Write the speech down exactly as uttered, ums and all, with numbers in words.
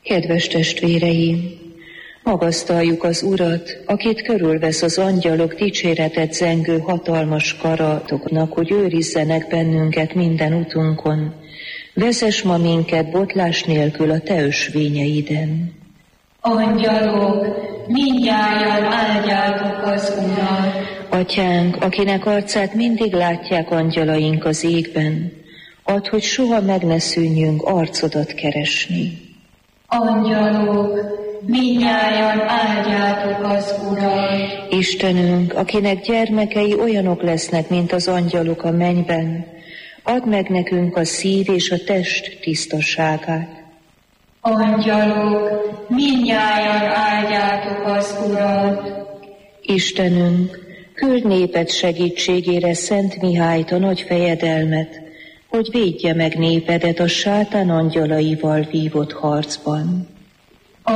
Kedves testvéreim, magasztaljuk az Urat, akit körülvesz az angyalok dicséretet zengő hatalmas karatoknak, hogy őrizzenek bennünket minden utunkon. Vezess ma minket botlás nélkül a te ösvényeiden. Angyalok, mindnyájan áldjátok az Urat. Atyánk, akinek arcát mindig látják angyalaink az égben, add, hogy soha meg ne szűnjünk arcodat keresni. Angyalok, mindnyájan áldjátok az Urat. Istenünk, akinek gyermekei olyanok lesznek, mint az angyalok a mennyben, add meg nekünk a szív és a test tisztaságát. Angyalok, mindnyájan áldjátok az Urat. Istenünk, küld néped segítségére Szent Mihályt, a nagy fejedelmet, hogy védje meg népedet a sátán angyalaival vívott harcban.